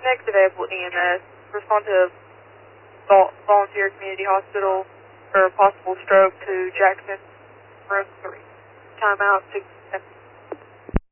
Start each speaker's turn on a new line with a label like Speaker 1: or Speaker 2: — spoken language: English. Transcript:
Speaker 1: Next available EMS, respond to Volunteer Community Hospital for a possible stroke to Jackson, room 3. Timeout 6.